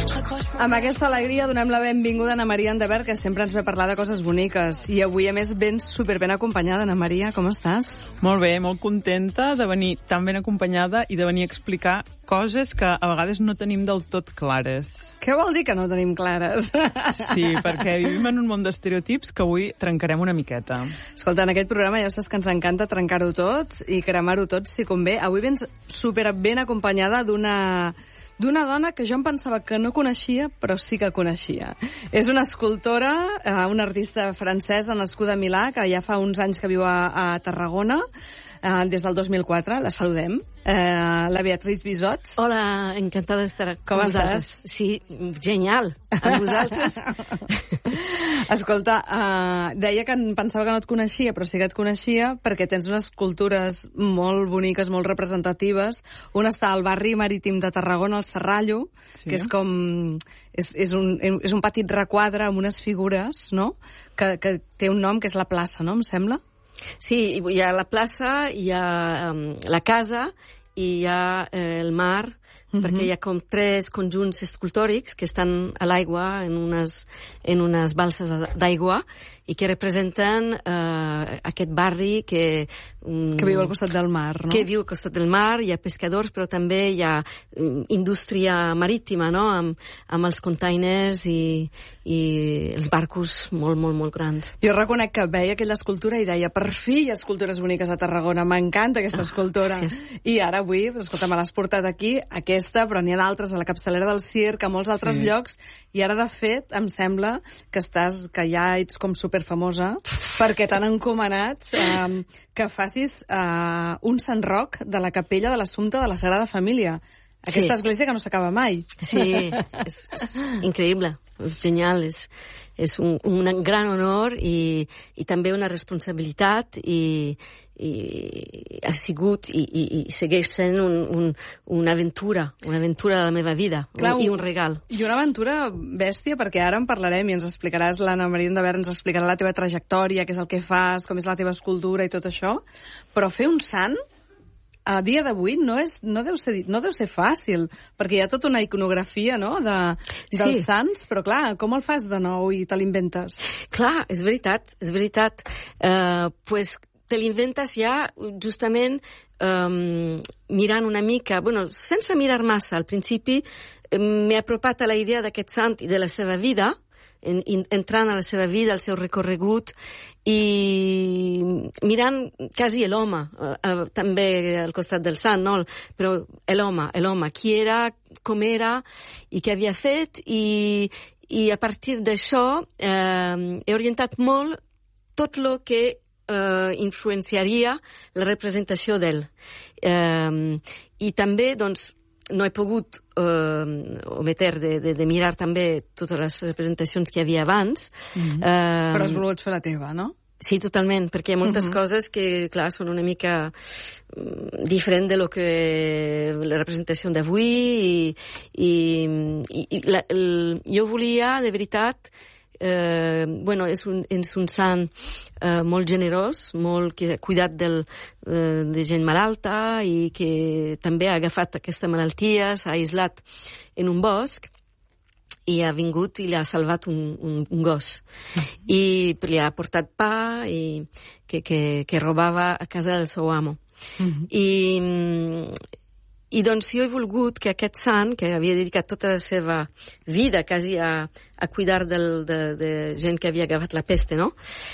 Amb aquesta alegria donem la benvinguda a Ana Maria Endever, que sempre ens ve a parlar de coses boniques. I avui, a més, vens superben acompanyada. Ana Maria, com estàs? Molt bé, molt contenta de venir tan ben acompanyada i de venir a explicar coses que a vegades no tenim del tot clares. Què vol dir que no tenim clares? Sí, perquè vivim en un món d'estereotips que avui trencarem una miqueta. Escolta, en aquest programa ja saps que ens encanta trencar-ho tot i cremar-ho tot, si convé. Avui vens superben acompanyada d'una dona que jo em pensava que no coneixia, però sí que coneixia. És una escultora, una artista francesa nascuda a Milà, que ja fa uns anys que viu a Tarragona, des del 2004. La saludem. La Beatriz Bisot. Hola, encantada d'estar com estàs? Sí, genial. Amb vosaltres. Escolta, deia que em pensava que no et coneixia, però sí que et coneixia perquè tens unes escultures molt boniques, molt representatives. Una està al barri marítim de Tarragona, al Serrallo, sí, que és com... És un petit requadre amb unes figures, no?, que té un nom que és la plaça, no?, em sembla? Sí, hi ha la plaça, hi ha la casa i hi ha el mar, perquè hi ha com 3 conjunts escultòrics que estan a l'aigua, en unes balses d'aigua, i que representen aquest barri que viu al costat del mar, no? Que viu al costat del mar, hi ha pescadors, però també hi ha indústria marítima, no?, amb els containers i els barcos molt, molt, molt grans. Jo reconec que veia aquella escultura i deia, per fi hi ha escultures boniques a Tarragona, m'encanta aquesta escultura. Gràcies. I ara avui, escolta, me l'has portat aquí, aquesta, però n'hi ha d'altres, a la capçalera del Circ, a molts altres llocs, i ara, de fet, em sembla que ja ets com superfamosa, perquè t'han encomanat que facis un Sant Roc de la capella de l'Assumpte de la Sagrada Família. Aquesta església que no s'acaba mai. Sí, és increïble, és genial, és un gran honor i també una responsabilitat i ha sigut i segueix sent una aventura de la meva vida. Clar, i un regal. I una aventura bèstia, perquè ara en parlarem i ens explicaràs, l'Anna Maria Endever ens explicarà la teva trajectòria, què és el que fas, com és la teva escultura i tot això, però fer un sant a dia d'avui no deu ser fàcil, perquè hi ha tota una iconografia, no?, dels sants, però clar, com el fas de nou i te l'inventes? Clar, és veritat. Pues te l'inventes ja justament mirant una mica, sense mirar massa. Al principi m'he apropat a la idea d'aquest sant i de la seva vida, entrant a la seva vida, al seu recorregut, i mirant quasi l'home, també al costat del sant, no? Però l'home, qui era, com era, i què havia fet, i a partir d'això he orientat molt tot el que influenciaria la representació d'ell. I també, doncs, no he pogut ometre de mirar també totes les representacions que hi havia abans. Però has volgut fer la teva, no? Sí, totalment, perquè hi ha moltes coses que, clar, són una mica diferent de lo que la representació d'avui jo volia, de veritat, és un sant molt generós, molt que ha cuidat de gent malalta i que també ha agafat aquesta malaltia, s'ha aïslat en un bosc i ha vingut i li ha salvat un gos. I li ha portat pa i que robava a casa del seu amo. I doncs jo he volgut que aquest sant, que havia dedicat tota la seva vida quasi a cuidar de gent que havia agafat la peste, no?,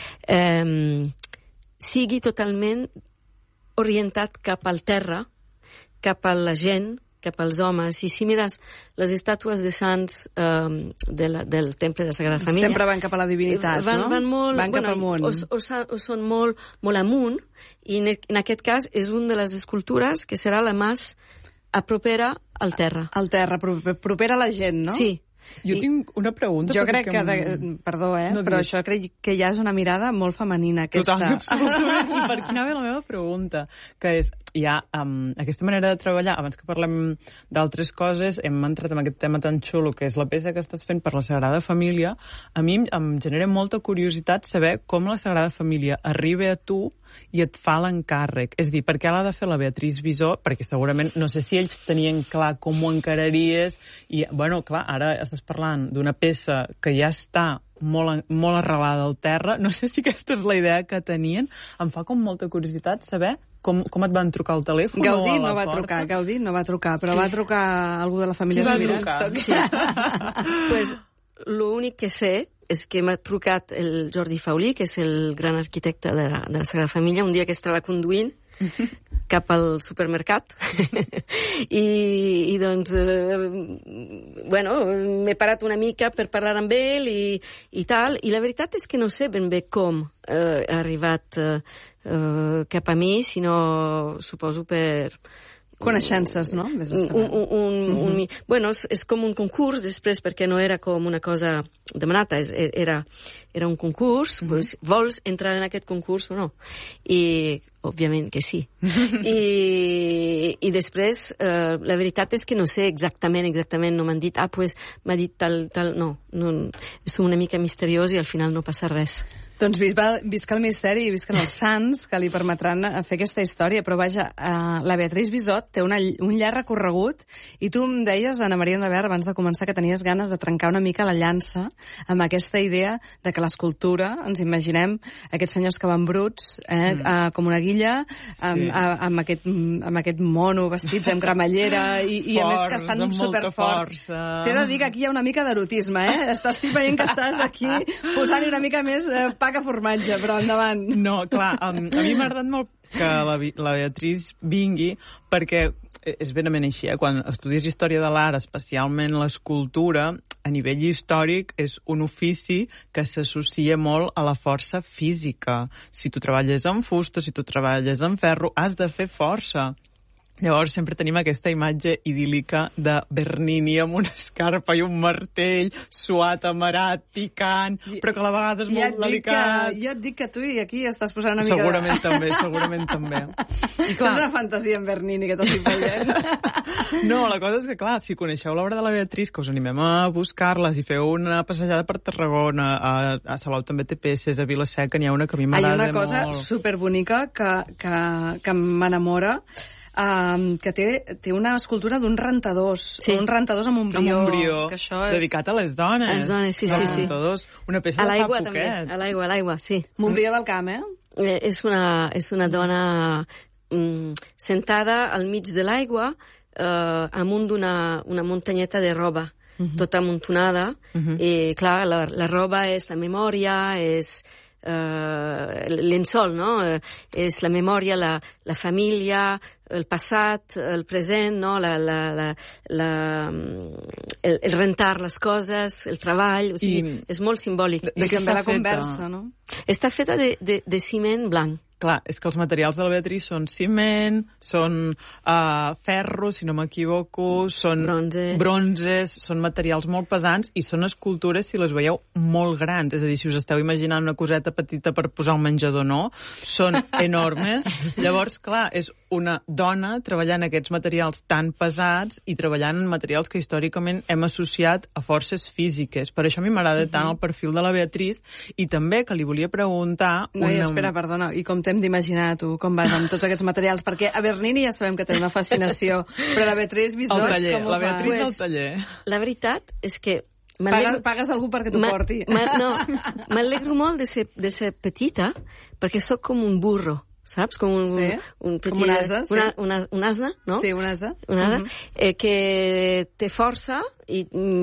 sigui totalment orientat cap al terra, cap a la gent, cap als homes. I si mires les estàtues de sants del Temple de la Sagrada Família... Sempre van cap a la divinitat, no? Van cap amunt. O són molt amunt, i en aquest cas és una de les escultures que serà la més propera al terra. Al terra, propera a la gent, no? Sí. Jo tinc una pregunta. Jo crec que... Perdó, però això crec que ja és una mirada molt femenina, aquesta. Total, absolutament. I per aquí anava la meva pregunta, que és, hi ha aquesta manera de treballar, abans que parlem d'altres coses, hem entrat en aquest tema tan xulo, que és la peça que estàs fent per la Sagrada Família. A mi em genera molta curiositat saber com la Sagrada Família arriba a tu i et fa l'encàrrec. És a dir, per què l'ha de fer la Beatriz Bisó? Perquè segurament, no sé si ells tenien clar com ho encararies, i, bueno, clar, ara estàs parlant d'una peça que ja està molt arrelada al terra. No sé si aquesta és la idea que tenien. Em fa com molta curiositat saber com et van trucar al telèfon o a la porta. Gaudí no va trucar, però va trucar algú de la família Subirats. Sí. Pues l'únic que sé és que m'ha trucat el Jordi Faulí, que és el gran arquitecte de la Sagrada Família, un dia que estava conduint cap al supermercat i doncs bueno, m'he parat una mica per parlar amb ell i tal, i la veritat és que no sé ben bé com ha arribat cap a mi, sinó suposo per coneixences, no? Bueno, és com un concurs, després, perquè no era com una cosa demanada, era un concurs, pues, vols entrar en aquest concurs o no? I, òbviament que sí. I després, la veritat és que no sé exactament, no m'han dit, pues m'ha dit tal, no, és una mica misteriós i al final no passa res. Doncs visca el misteri i visquen els sants que li permetran fer aquesta història. Però vaja, la Beatriz Bisot té un llarg recorregut i tu em deies, Anna Maria Endavert, abans de començar, que tenies ganes de trencar una mica la llança amb aquesta idea de que l'escultura, ens imaginem aquests senyors que van bruts, com una guilla, amb aquest mono vestits amb cremallera i a més que estan superforts. T'he de dir que aquí hi ha una mica d'erotisme, Estàs veient que estàs aquí posant-hi una mica més pa que formatge, però endavant. No, clar, a mi m'ha agradat molt que la Beatriz vingui, perquè és benament així, quan estudies història de l'art, especialment l'escultura, a nivell històric és un ofici que s'associa molt a la força física. Si tu treballes en fusta, si tu treballes en ferro, has de fer força. Llavors sempre tenim aquesta imatge idíl·lica de Bernini amb una escarpa i un martell, suat, amarat, picant, però que a la vegada és molt delicat. Ja et dic que tu i aquí estàs posant una mica... Segurament també. I clar, és una fantasia en Bernini que t'estic veient. No, la cosa és que, clar, si coneixeu l'obra de la Beatriz, que us animem a buscar-les i feu una passejada per Tarragona, a Salou també té peces, a Vila-seca n'hi ha una que a mi m'agrada molt. Hi ha una cosa superbonica que m'enamora, que té una escultura d'un rentadors, un rentadors amb un brió, que això és... dedicat a les dones. A les dones, sí. Rentadors, una peça de fa poquet. També. A l'aigua, sí. Montbrió del Camp, És una dona sentada al mig de l'aigua amunt d'una muntanyeta de roba, tota amuntonada, i clar, la roba és la memòria, és l'ensol, no? És la memòria, la família, el passat, el present, no? El rentar les coses, el treball, o sigui, és molt simbòlic. De què està la conversa, no? Està feta de ciment blanc. Clar, és que els materials de la Beatriz són ciment, són ferro, si no m'equivoco, són bronzes, són materials molt pesants i són escultures, si les veieu, molt grans. És a dir, si us esteu imaginant una coseta petita per posar un menjador, no? Són enormes. Llavors, clar, és una dona treballant aquests materials tan pesats i treballant en materials que històricament hem associat a forces físiques. Per això a mi m'agrada tant el perfil de la Beatriz i també que li volia preguntar... Espera, perdona, i com t'hem d'imaginar tu com vas amb tots aquests materials? Perquè a Bernini ja sabem que té una fascinació, però la Beatriz Bisot com ho fa? La Beatriz al taller. La veritat és que... Pagues algú perquè t'ho porti. No, m'alegro molt de ser petita, perquè sóc com un burro, saps? Com un petit... Com un ase, sí. Un asna, no? Sí, un ase. Un ase, que té força i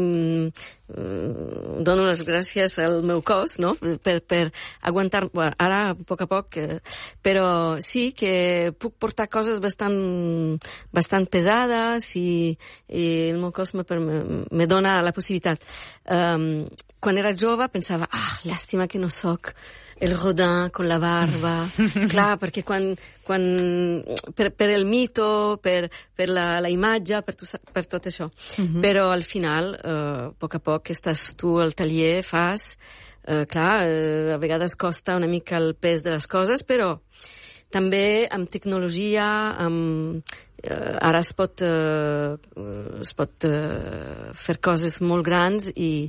dono les gràcies al meu cos, no?, per aguantar, ara a poc, però sí que puc portar coses bastant pesades i el meu cos me dona la possibilitat. Quan era jove pensava, llàstima que no soc el Rodin con la barba, clar, perquè per el mito, per la imatge, per tot això. Però al final, a poc, estàs tu al taller, fas... Clar, a vegades costa una mica el pes de les coses, però també amb tecnologia, ara es pot fer coses molt grans i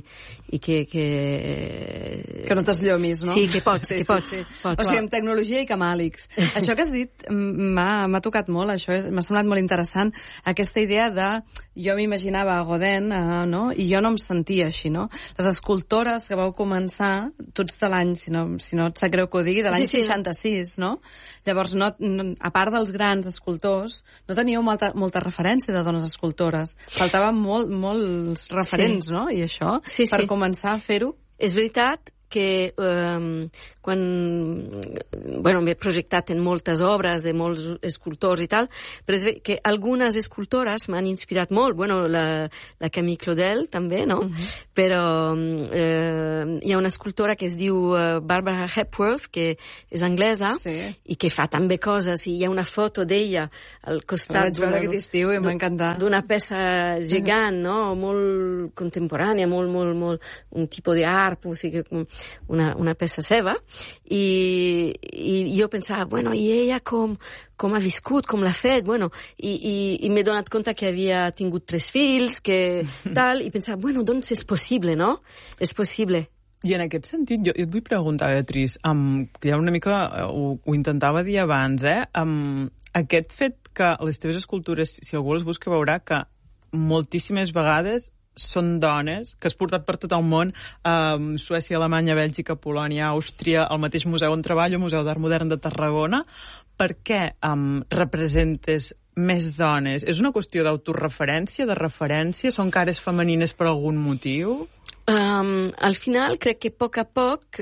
que no t'esllomis, no? Sí, que pots. O sigui, amb tecnologia i camàlics. Això que has dit m'ha tocat molt, m'ha semblat molt interessant, aquesta idea de... Jo m'imaginava Godin, no? I jo no em sentia així, no? Les escultores que vau començar, tu ets de l'any, si no et sap greu que ho digui, de l'any 66, no? Llavors, a part dels grans escultors, no teníeu molta referència de dones escultores. Faltaven molts referents, no? I això, per començar a fer-ho... És veritat que quan m'he projectat en moltes obres de molts escultors i tal, però és que algunes escultores m'han inspirat molt. La Camille Claudel també, no? Però hi ha una escultora que es diu Barbara Hepworth, que és anglesa i que fa també coses, i hi ha una foto d'ella al costat d'una peça gegant, no? Molt contemporània, molt un tipus d'art, o sigui, una peça seva, i jo pensava, i ella com ha viscut, com l'ha fet, i m'he donat compte que havia tingut 3 fills, que tal, i pensava, doncs és possible, no? És possible. I en aquest sentit, jo et vull preguntar, Beatriz, que ja una mica ho intentava dir abans, aquest fet que les teves escultures, si algú les busca, veurà que moltíssimes vegades són dones que has portat per tot el món, Suècia, Alemanya, Bèlgica, Polònia, Àustria, el mateix museu on treballo, el Museu d'Art Modern de Tarragona. Per què representes més dones? És una qüestió d'autoreferència, de referència? Són cares femenines per algun motiu? Al final crec que a poc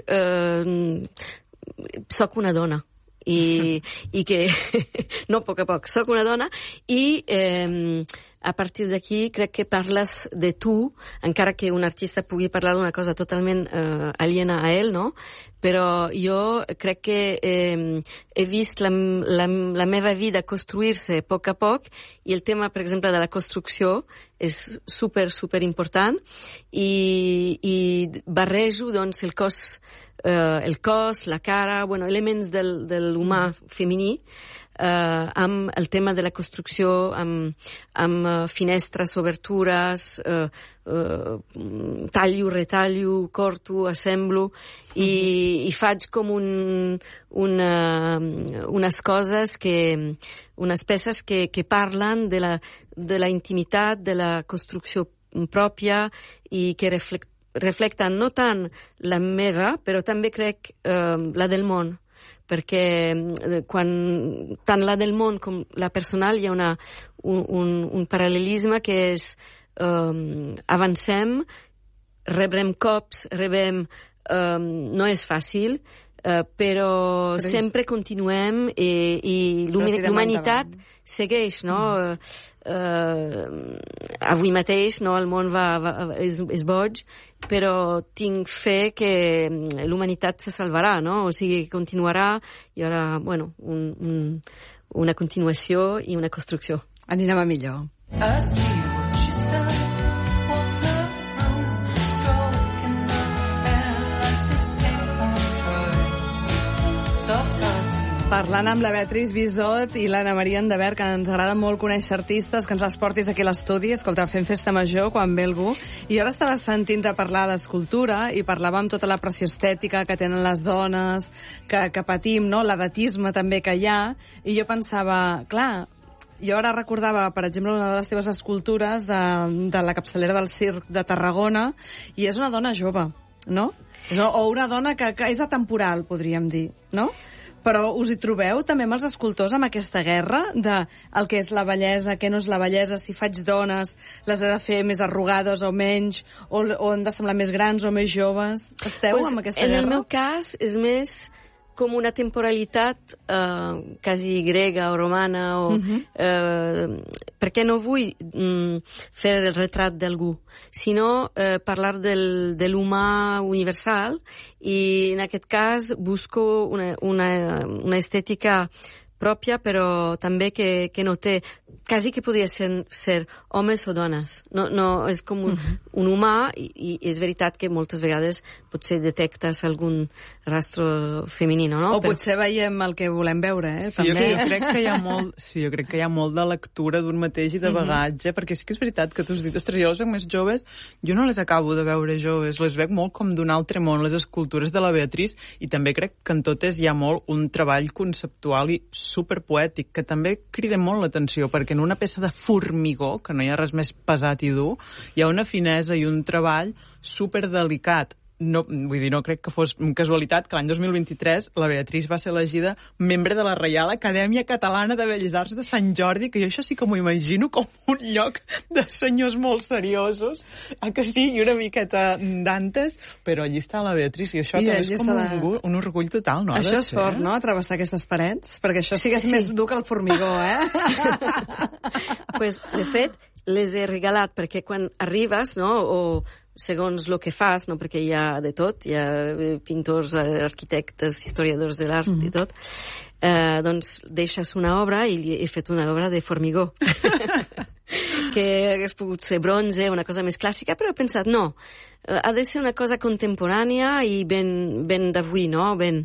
soc una dona. I que no, a poc soc una dona, i a partir d'aquí crec que parles de tu, encara que un artista pugui parlar d'una cosa totalment aliena a ell, no? Però jo crec que he vist la meva vida construir-se a poc, i el tema, per exemple, de la construcció és super important, i barrejo, doncs, el cos, la cara, elements de l'humà femení, amb el tema de la construcció, amb finestres, obertures, tallo, retallo, corto, assemblo, i faig com unes coses unes peces que parlen de la intimitat, de la construcció pròpia, i que reflecten no tant la meva, però també crec la del món, perquè tant la del món com la personal hi ha un paral·lelisme que és avancem, rebrem cops, no és fàcil, però sempre continuem, i l'humanitat segueix, no? Avui mateix, no, el món és boig, però tinc fe que l'humanitat se salvarà, no? O sigui, continuarà, i ara, una continuació i una construcció. Anirem a millor. Parlant amb la Beatriz Bisot i l'Anna Maria Andevert, que ens agrada molt conèixer artistes, que ens les portis aquí a l'estudi. Escolta, fem festa major quan ve algú. I ara estava sentint-te parlar d'escultura i parlàvem tota la pressió estètica que tenen les dones, que patim, no? L'edatisme també que hi ha. I jo pensava, clar, jo ara recordava, per exemple, una de les teves escultures de la capçalera del Circ de Tarragona, i és una dona jove, no? O una dona que és atemporal, podríem dir, no? Però us hi trobeu també amb els escultors amb aquesta guerra de el que és la bellesa, què no és la bellesa, si faig dones, les he de fer més arrugades o menys, o han de semblar més grans o més joves? Esteu amb aquesta guerra? En el meu cas és més com una temporalitat quasi grega o romana, perquè no vull fer el retrat d'algú, sinó parlar de l'humà universal, i en aquest cas busco una estètica pròpia, però també que no té... Quasi que podria ser homes o dones. No, és com un humà i és veritat que moltes vegades potser detectes algun rastro femení, no? O potser veiem el que volem veure, Sí, també. jo crec que hi ha molt de lectura d'un mateix i de bagatge, perquè sí que és veritat que tu has dit, ostres, jo les veig més joves, jo no les acabo de veure joves, les veig molt com d'un altre món, les escultures de la Beatriz, i també crec que en totes hi ha molt un treball conceptual i superpoètic, que també crida molt l'atenció, perquè en una peça de formigó, que no hi ha res més pesat i dur, hi ha una finesa i un treball superdelicat. No, vull dir, no crec que fos casualitat que l'any 2023 la Beatriz va ser elegida membre de la Reial Acadèmia Catalana de Belles Arts de Sant Jordi, que jo això sí que m'ho imagino com un lloc de senyors molt seriosos, que sí, i una miqueta d'antes, però allí està la Beatriz, i això també és com un orgull total, no? Això és fort, no?, travessar aquestes parets, perquè això sí que és més dur que el formigó, Pues, de fet, les he regalat, perquè quan arribes, no?, o segons el que fas, no? Perquè hi ha de tot, hi ha pintors, arquitectes, historiadors de l'art i tot, doncs deixes una obra i he fet una obra de formigó. Que hagués pogut ser bronze, una cosa més clàssica, però he pensat, no, ha de ser una cosa contemporània i ben d'avui, no? Ben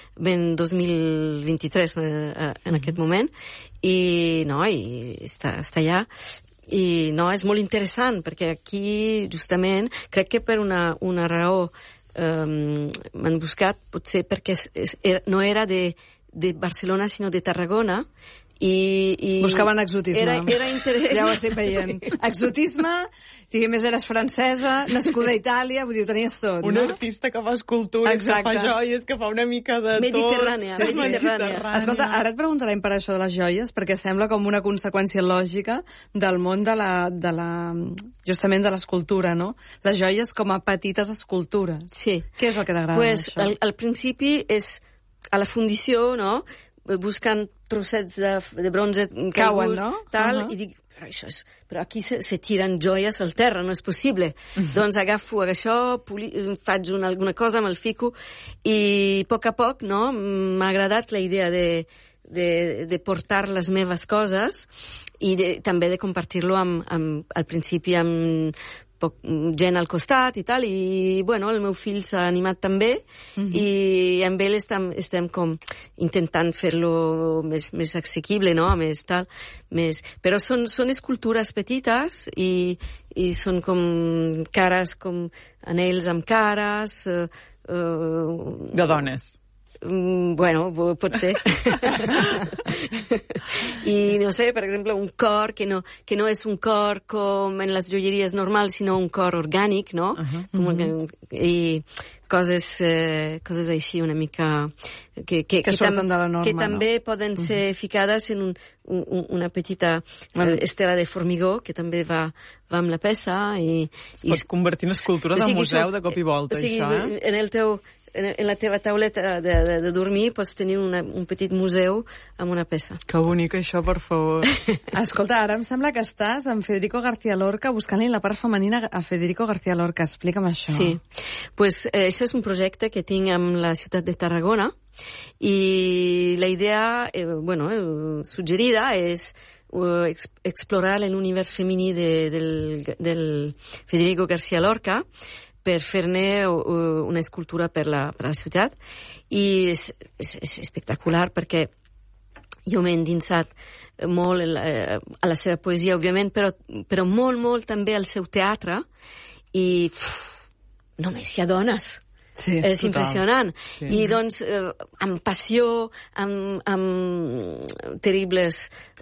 2023 en aquest moment, i està allà. I no, és molt interessant, perquè aquí, justament, crec que per una raó m'han buscat, potser perquè no era de Barcelona, sinó de Tarragona, i buscaven exotisme. Era interès. Ja ho estic veient. Exotisme, més eres francesa, nascuda a Itàlia, vull dir, ho tenies tot, no? Un artista que fa escultures, que fa joies, que fa una mica de Mediterrània, tot. Mediterrània. Escolta, ara et preguntarem per això de les joies, perquè sembla com una conseqüència lògica del món justament de l'escultura, no? Les joies com a petites escultures. Sí. Què és el que t'agrada d'això? Al principi és a la fundició, no?, buscant trossets de bronze caiguts, no? I dic, però aquí se tiren joies al terra, no és possible. Doncs agafo això, faig alguna cosa, me'l fico, i a poc, no, m'ha agradat la idea de portar les meves coses i també de compartir-lo al principi amb gent al costat i tal, i bueno, el meu fill s'ha animat també, i amb ell estem com intentant fer-lo més assequible, no?, més tal, però són escultures petites i són com cares, com anells amb cares de dones. Bueno, pot ser. I no sé, per exemple, un cor que no és un cor com en les joieries normals, sinó un cor orgànic, no? I coses així una mica que surten de la norma, que també poden ser ficades en una petita estela de formigó que també va amb la peça es pot convertir en escultura de museu de cop i volta, això, en la teva tauleta de dormir pots tenir un petit museu amb una peça. Que bonic això, per favor. Escolta, ara em sembla que estàs amb Federico García Lorca buscant-li la part femenina a Federico García Lorca. Explica'm això. Sí, pues això és un projecte que tinc amb la ciutat de Tarragona i la idea, suggerida és explorar l'univers femení del Federico García Lorca per fer-ne una escultura per la ciutat, i és espectacular perquè jo m'he endinsat molt a la seva poesia, òbviament, però molt també al seu teatre, i només hi ha dones. Sí, és total. impressionant. Sí. I doncs, amb passió, amb terribles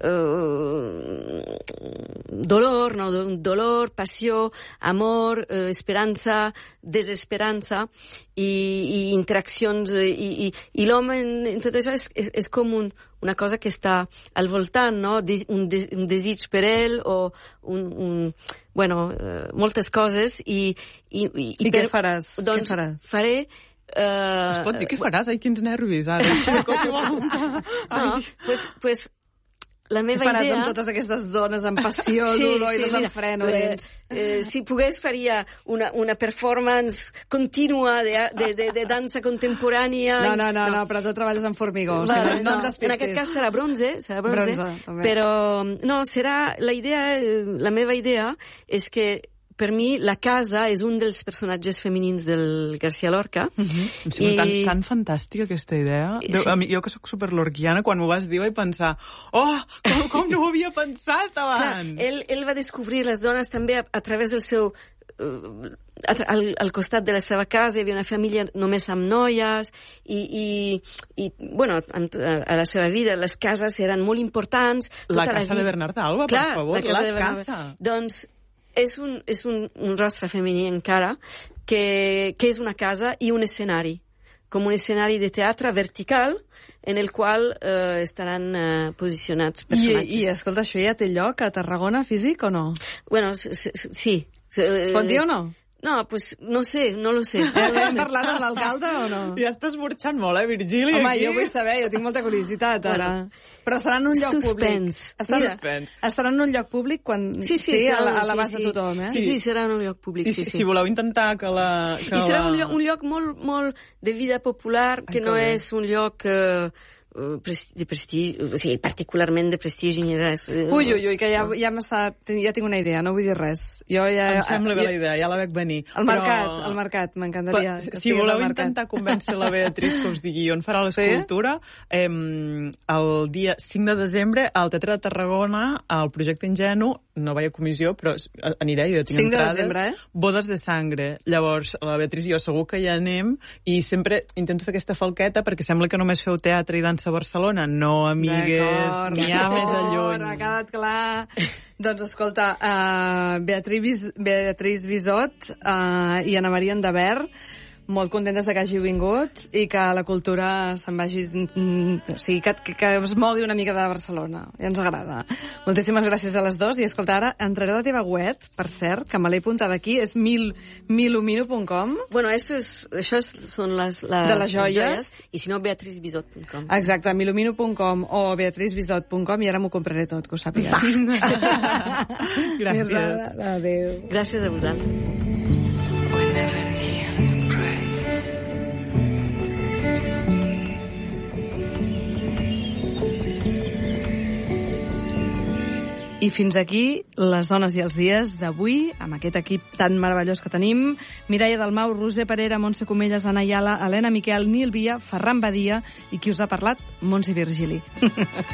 dolor, passió, amor, esperança, desesperança i interaccions. I l'home en tot això és com una cosa que està al voltant, no? Un desig per ell o moltes coses i què faràs? Doncs què faràs? Faré... Es pot dir què faràs? Ai, quins nervis, ara. No, pues la meva Parat idea... amb totes aquestes dones amb passió, dolor i desenfreno dins. Si pogués faria una performance contínua de dansa contemporània. No, però tu treballes amb formigó, o sigui, no em despistis. En aquest cas serà bronze, també. Però no, serà la meva idea és que per mi la casa és un dels personatges femenins del García Lorca. Em sembla tan fantàstica aquesta idea. Jo que sóc superlorquiana, quan m'ho vas dir vaig pensar com no ho havia pensat abans. Clar, ell va descobrir les dones també a través del seu... al costat de la seva casa hi havia una família només amb noies i bueno, a la seva vida les cases eren molt importants. La casa de Bernarda Alba, per favor, la casa. Doncs és un rostre femení encara que és una casa i un escenari, com un escenari de teatre vertical en el qual estaran posicionats personatges. I escolta, això ja té lloc a Tarragona físic o no? Bueno, sí. Es pot dir o no? No, pues no sé, no lo sé. Hem parlat amb l'alcalde o no? Ja estàs burxant molt, Virgili? Home, aquí. jo vull saber, jo tinc molta curiositat, ara. Però serà en un lloc públic. Estarà en un lloc públic quan a l'abast de tothom, eh? Sí, serà en un lloc públic, sí. Si voleu intentar que la... I serà un lloc molt de vida popular, que no és un lloc... de prestigi, o sigui, particularment de prestigi ni res. Ui, que ja tinc una idea, no vull dir res. Em sembla bé la idea, ja la veig venir. El mercat, m'encantaria. Si voleu intentar convèncer la Beatriz que us digui on farà l'escultura, el dia 5 de desembre al Teatre de Tarragona, al Projecte Ingenu, no vaig a comissió, però aniré, jo tinc 5 de entrades. desembre, Bodes de sangre. Llavors, la Beatriz i jo segur que hi anem i sempre intento fer aquesta falqueta perquè sembla que només feu teatre i dansa a Barcelona, no amigues, n'hi ha més a lluny. Ha quedat clar. Doncs escolta, Beatriz Bisot i Ana Maria Endavert, molt contentes de que hàgiu vingut i que la cultura se'n vagi... O sigui, que es mogui una mica de Barcelona. Ja ens agrada. Moltíssimes gràcies a les dues. I escolta, ara entraré a la teva web, per cert, que me l'he apuntat aquí, és milumino.com. Bueno, això són les de les joies. I si no, beatrizbisot.com. Exacte, milumino.com o beatrizbisot.com i ara m'ho compraré tot, que ho sàpigues. Gràcies. Adéu. Gràcies a vosaltres. I fins aquí les dones i els dies d'avui, amb aquest equip tan meravellós que tenim. Mireia Dalmau, Roser Parera, Montse Comelles, Anna Ayala, Helena Miquel, Nil Via, Ferran Badia i qui us ha parlat, Montse Virgili.